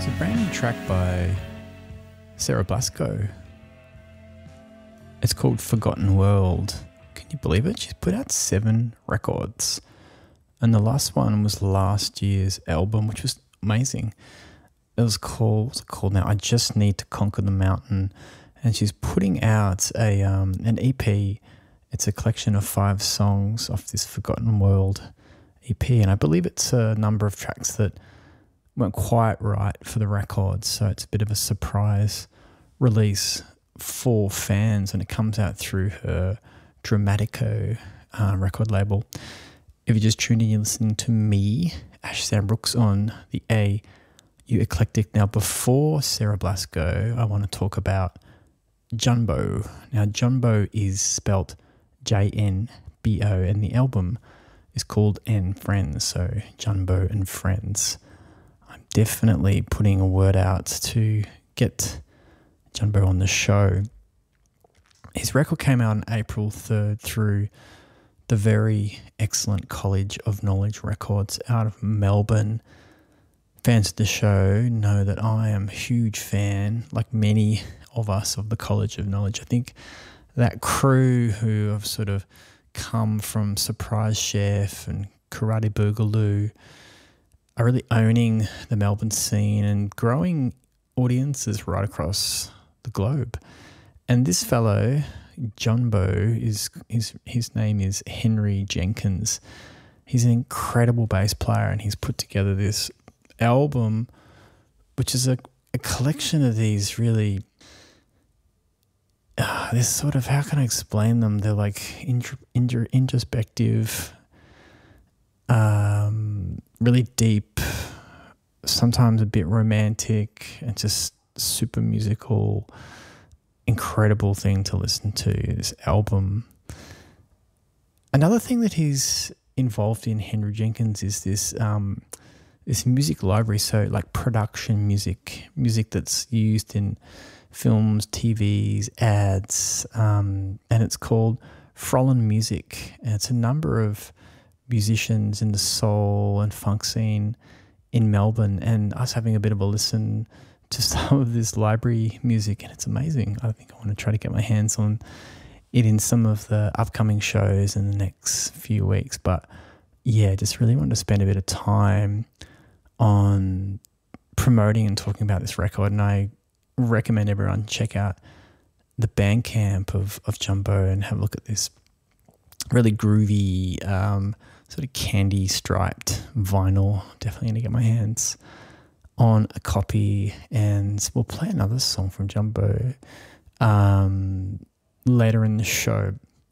a brand new track by Sarah Blasco. It's called Forgotten World. Can you believe it? She's put out 7 records. And the last one was last year's album, which was amazing. It was called, what's it called now? I Just Need to Conquer the Mountain. And she's putting out an EP. It's a collection of 5 songs off this Forgotten World EP. And I believe it's a number of tracks that weren't quite right for the record, so it's a bit of a surprise release for fans, and it comes out through her Dramatico record label. If you're just tuning in, you're listening to me, Ash Sandbrooks, on the AU Eclectic. Now, before Sarah Blasco, I want to talk about Junbo. Now, Junbo is spelt J-N-B-O, and the album is called N Friends, so Junbo and Friends. I'm definitely putting a word out to get Junbo on the show. His record came out on April 3rd through the very excellent College of Knowledge Records out of Melbourne. Fans of the show know that I am a huge fan, like many of us, of the College of Knowledge. I think that crew who have sort of come from Surprise Chef and Karate Boogaloo are really owning the Melbourne scene and growing audiences right across the globe. And this fellow, Junbo, his name is Henry Jenkins. He's an incredible bass player, and he's put together this album, which is a collection of these really, this sort of, how can I explain them? They're like introspective, really deep, sometimes a bit romantic, and just super musical, incredible thing to listen to, this album. Another thing that he's involved in, Henry Jenkins, is this this music library, so like production music that's used in films, TVs, ads, and it's called Frolin Music, and it's a number of musicians in the soul and funk scene in Melbourne, and us having a bit of a listen to some of this library music, and it's amazing. I think I want to try to get my hands on it in some of the upcoming shows in the next few weeks. But yeah, just really wanted to spend a bit of time on promoting and talking about this record, and I recommend everyone check out the Bandcamp of Junbo and have a look at this really groovy sort of candy striped vinyl. Definitely going to get my hands on a copy, and we'll play another song from Junbo later in the show.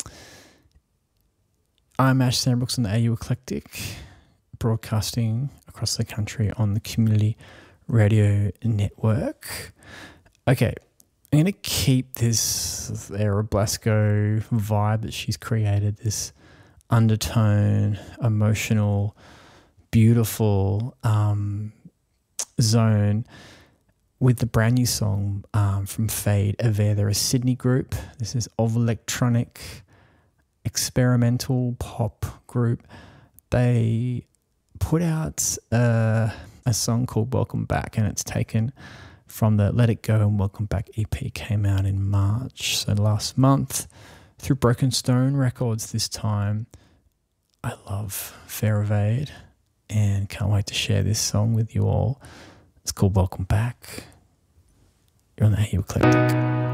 I'm Ash Sandbrooks on the AU Eclectic, broadcasting across the country on the Community Radio Network. Okay, I'm going to keep this Sarah Blasco vibe that she's created, this undertone, emotional, beautiful zone, with the brand new song from Fade Ave. They're a Sydney group. This is of electronic experimental pop group. They put out a song called Welcome Back, and it's taken from the Let It Go and Welcome Back EP, came out in March, so last month, through Broken Stone Records this time. I love Fair Evade and can't wait to share this song with you all. It's called Welcome Back. You're on the AU Eclectic.